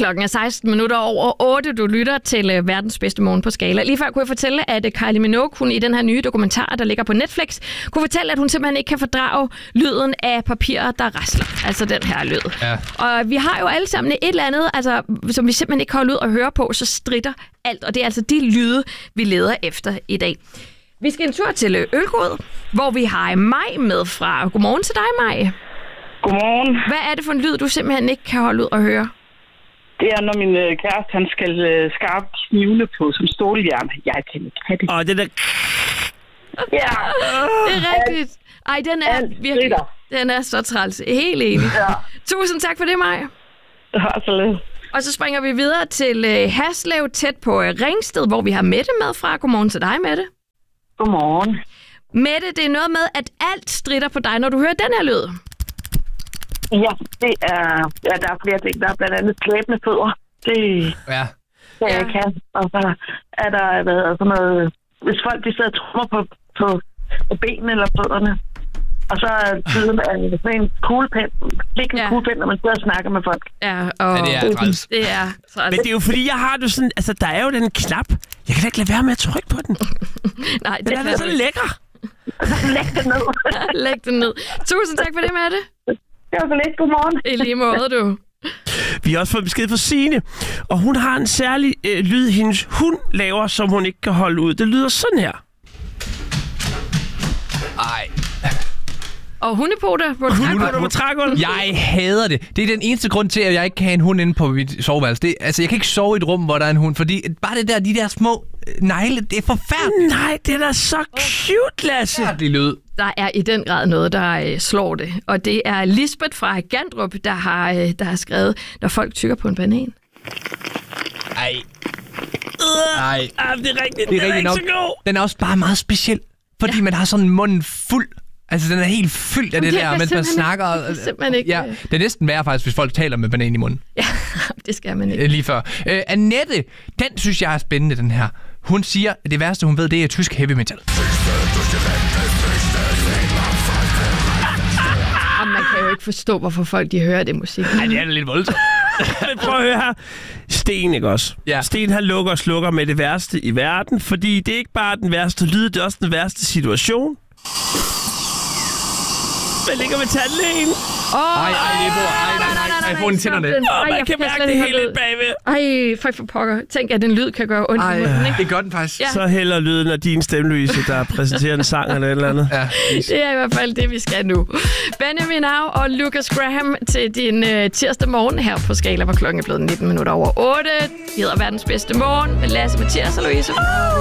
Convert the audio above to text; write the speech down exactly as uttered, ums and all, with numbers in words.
Klokken er seksten minutter over otte. Du lytter til uh, verdens bedste morgen på Skala. Lige før kunne jeg fortælle, at uh, Kylie Minogue, hun i den her nye dokumentar, der ligger på Netflix, kunne fortælle, at hun simpelthen ikke kan fordrage lyden af papir, der rasler. Altså den her lyd. Ja. Og vi har jo alle sammen et eller andet, altså, som vi simpelthen ikke kan holde ud og høre på, så stritter alt. Og det er altså de lyde, vi leder efter i dag. Vi skal en tur til Ølgod, hvor vi har Maj med fra. Godmorgen til dig, Maj. Godmorgen. Hvad er det for en lyd, du simpelthen ikke kan holde ud og høre? Det er, når min øh, kæreste, han skal øh, skarpe knivene på som ståljern. Jeg kan ikke have det. Åh, det der... Ja. Det er rigtigt. Ej, den er Alt virkelig... stritter. Den er så træls. Helt enig. Ja. Tusind tak for det, Maj. Det har så lidt. Og så springer vi videre til øh, Haslev, tæt på øh, Ringsted, hvor vi har Mette med fra. Godmorgen til dig, Mette. Godmorgen. Mette, det er noget med, at alt stritter på dig, når du hører den her lyd. Ja, det er... Ja, der er flere ting. Der er blandt andet klæbende fødder. Det Ja. det Ja. jeg kan. Og så er der hvad, sådan noget... Hvis folk de sidder og trummer på, på, på benene eller fødderne, og så er lyden af sådan en kuglepen. Ikke en Ja. kuglepen, når man sidder og snakker med folk. Ja, og Ja, det er træls. det er træls. Men det er jo fordi, jeg har det sådan... Altså, der er jo den knap. Jeg kan da ikke lade være med at trykke på den. Nej, det Den er da så lækker. Læg det ned. Læg den ned. Tusind tak for det, Mette. Det var så lidt. Godmorgen. I lige måde, du. Vi har også fået besked fra Signe, og hun har en særlig øh, lyd, hendes hund laver, som hun ikke kan holde ud. Det lyder sådan her. Ej, Og hundepoter på Hun trægulvet. går på trægulvet. jeg hader det. Det er den eneste grund til, at jeg ikke kan have en hund inde på mit soveværelse. Det, altså, jeg kan ikke sove i et rum, hvor der er en hund, fordi bare det der, de der små øh, negle, det er forfærdeligt. Nej, det er da så cute, Lasse. Forfærdelig lyd. Der er i den grad noget, der øh, slår det. Og det er Lisbeth fra Gandrup, der har, øh, der har skrevet, når folk tykker på en banan. Ej, Øh, ej. ah, det er rigtigt. Det er Den rigtigt nok. ikke så god. Den er også bare meget speciel, fordi ja. man har sådan munden fuld. Altså, den er helt fyldt af Jamen, det det der, kan mens man simpelthen snakker. ikke- det kan simpelthen ikke, Ja, øh. det er næsten værre faktisk, hvis folk taler med banan i munden. Ja, det skal man ikke. Øh, Lige før. Øh, Annette, den synes jeg er spændende, den her. Hun siger, at det værste, hun ved, det er tysk heavy metal. Og man kan jo ikke forstå, hvorfor folk de hører det musik. Ej, det er da lidt voldsomt. Men prøv at høre her. Sten, ikke også? Ja. Sten, han lukker og slukker med det værste i verden, fordi det er ikke bare den værste lyd, det er også den værste situation. Man ligger med tandlægen. Åh, Ej, ej, det er ej, nej, nej, nej, jeg får en tænderne. Og man kan mærke det hele lidt bagved. Ej, for for pokker. Tænk, at den lyd kan gøre ondt i munden, ikke? det gør den faktisk. Ja. Så hælder lyden af din stemme, Louise, der præsenterer en sang eller et eller andet. Ja, Det er i hvert fald det, vi skal nu. Benjamin Au og Lucas Graham til din øh, tirsdag morgen her på Skala, hvor klokken er blevet nitten minutter over otte. Vi hedder verdens bedste morgen med Lasse, Mathias og Louise.